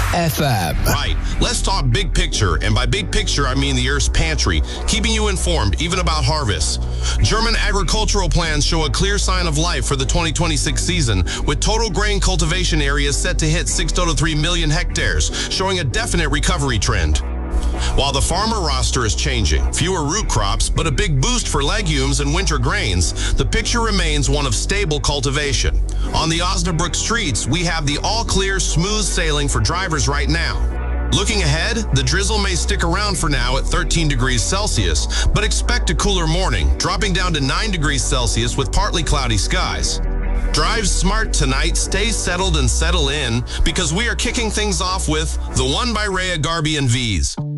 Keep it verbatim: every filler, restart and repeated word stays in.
F M. Right. Let's talk big picture. And by big picture, I mean the Earth's pantry, keeping you informed even about harvests. German agricultural plans show a clear sign of life for the twenty twenty-six season, with total grain cultivation areas set to hit six to three million hectares, showing a definite recovery trend. While the farmer roster is changing, fewer root crops, but a big boost for legumes and winter grains, the picture remains one of stable cultivation. On the Osnabrück streets, we have the all-clear, smooth sailing for drivers right now. Looking ahead, the drizzle may stick around for now at thirteen degrees Celsius, but expect a cooler morning, dropping down to nine degrees Celsius with partly cloudy skies. Drive smart tonight, stay settled and settle in, because we are kicking things off with The One by Rhea Garby and V's.